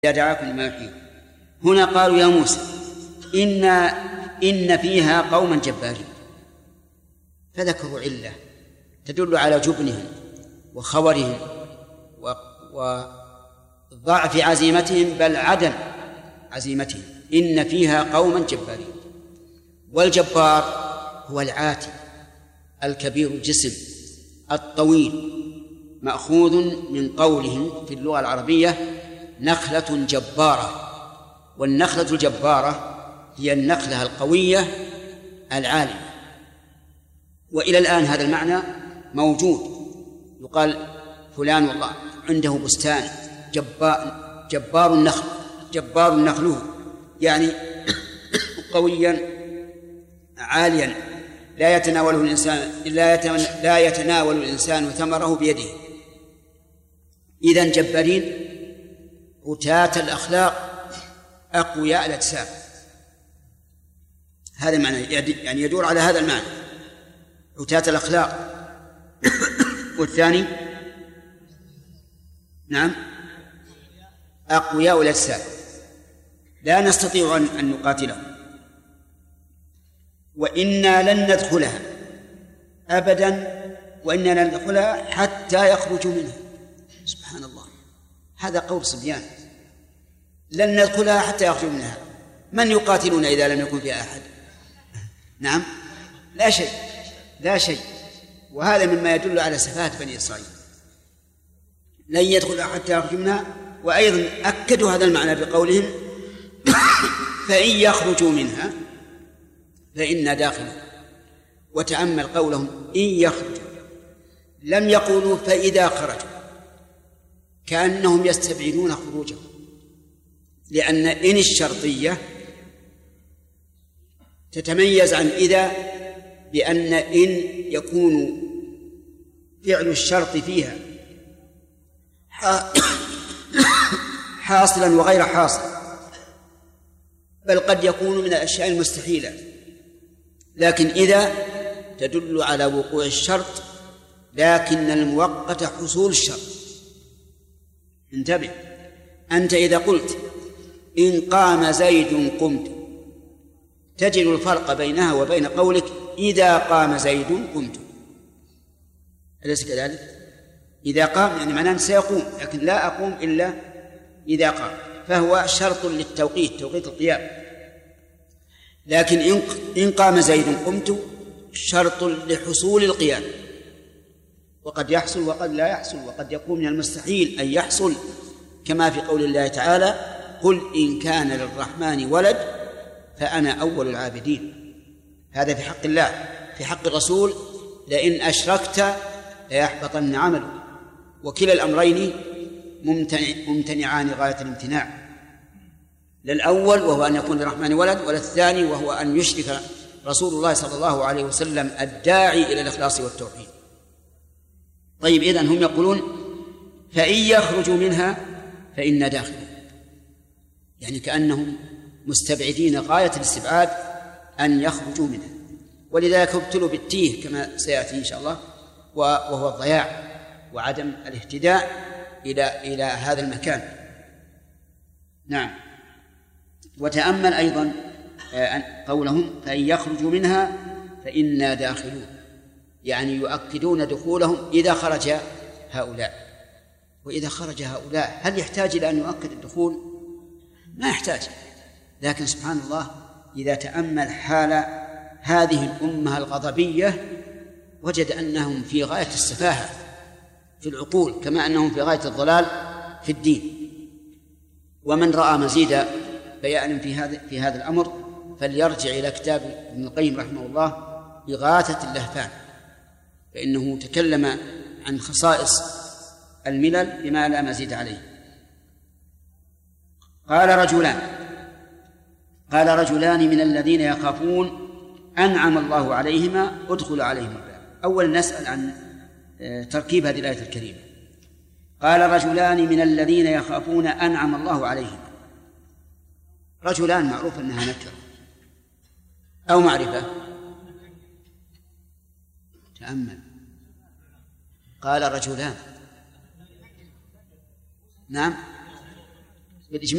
دعاكم لما يحييكم. هنا قالوا يا موسى إن فيها قوما جبارين، فذكروا علة تدل على جبنهم وخورهم وضعف عزيمتهم، بل عدم عزيمتهم. إن فيها قوما جبارين. والجبار هو العاتي الكبير الجسم الطويل، مأخوذ من قولهم في اللغة العربية نخلة جبارة. والنخلة الجبارة هي النخلة القوية العالية. وإلى الآن هذا المعنى موجود، يقال فلان والله عنده بستان جبار النخل، جبار نخله، يعني قويا عاليا لا يتناول الإنسان ثمره بيده. إذن جبارين رتاة الأخلاق أقوياء الأجسام. هذا معنى، يعني يدور على هذا المعنى، رتاة الأخلاق. والثاني نعم أقوياء الأجسام، لا نستطيع أن نقاتلهم، وإنا لن ندخلها أبدا، وإنا لن ندخلها حتى يخرجوا منها. سبحان الله، هذا قول صبيان. لن ندخلها حتى يخرجوا منها. من يقاتلون إذا لم يكن فيها أحد؟ نعم، لا شيء، لا شيء. وهذا مما يدل على سفاهة بني إسرائيل. لن يدخلها حتى يخرجوا منها. وأيضا أكدوا هذا المعنى بقولهم فإن يخرجوا منها فإنا داخلون. وتأمل قولهم إن يخرجوا، لم يقولوا فإذا خرجوا، كأنهم يستبعدون خروجهم، لأن إن الشرطية تتميز عن إذا بأن إن يكون فعل الشرط فيها حاصلا وغير حاصل، بل قد يكون من الأشياء المستحيلة. لكن إذا تدل على وقوع الشرط، لكن المؤقت حصول الشرط. انتبه، أنت إذا قلت إن قام زيد قمت، تجد الفرق بينها وبين قولك إذا قام زيد قمت. أليس كذلك؟ إذا قام يعني معناه سيقوم، لكن لا أقوم إلا إذا قام، فهو شرط للتوقيت، توقيت القيام. لكن إن قام زيد قمت شرط لحصول القيام، وقد يحصل وقد لا يحصل، وقد يكون من المستحيل أن يحصل، كما في قول الله تعالى قل إن كان للرحمن ولد فأنا أول العابدين. هذا في حق الله. في حق الرسول لئن أشركت ليحبطن عملك. وكلا الأمرين ممتنعان غاية الامتناع، للأول وهو أن يكون للرحمن ولد، وللثاني وهو أن يشرك رسول الله صلى الله عليه وسلم الداعي إلى الإخلاص والتوحيد. طيب، إذن هم يقولون فإن يخرجوا منها فإنا داخلون، يعني كأنهم مستبعدين غاية الاستبعاد أن يخرجوا منها. ولذلك ابتلوا بالتيه كما سيأتي إن شاء الله، وهو الضياع وعدم الاهتداء إلى هذا المكان. نعم. وتأمل أيضا قولهم فإن يخرجوا منها فإنا داخلون، يعني يؤكدون دخولهم إذا خرج هؤلاء. وإذا خرج هؤلاء هل يحتاج إلى أن يؤكد الدخول؟ ما يحتاج. لكن سبحان الله، إذا تأمل حال هذه الأمة الغضبية وجد أنهم في غاية السفاهة في العقول، كما أنهم في غاية الضلال في الدين. ومن رأى مزيد بيان في هذا الأمر فليرجع إلى كتاب ابن القيم رحمه الله إغاثة اللهفان، فإنه تكلم عن خصائص الملل بما لا مزيد عليه. قال رجلان من الذين يخافون أنعم الله عليهما ادخلوا عليهم الباب. أولا نسأل عن تركيب هذه الآية الكريمة. قال رجلان من الذين يخافون أنعم الله عليهما. رجلان معروف أنها نكرة أو معرفة. تأمل، قال رجلان، نعم بالإجماع.